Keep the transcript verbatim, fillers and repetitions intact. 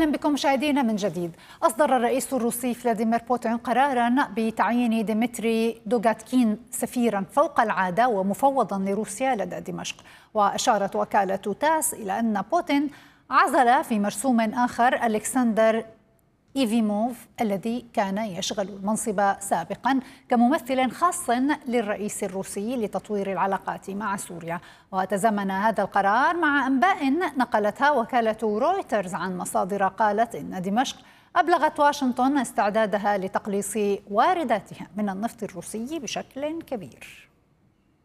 أهلا بكم مشاهدينا من جديد. أصدر الرئيس الروسي فلاديمير بوتين قراراً بتعيين ديمتري دوغاتكين سفيراً فوق العادة ومفوضاً لروسيا لدى دمشق. وأشارت وكالة تاس إلى أن بوتين عزل في مرسوم آخر ألكسندر إيفيموف الذي كان يشغل المنصب سابقا كممثل خاص للرئيس الروسي لتطوير العلاقات مع سوريا. وتزامن هذا القرار مع أنباء نقلتها وكالة رويترز عن مصادر قالت إن دمشق أبلغت واشنطن استعدادها لتقليص وارداتها من النفط الروسي بشكل كبير.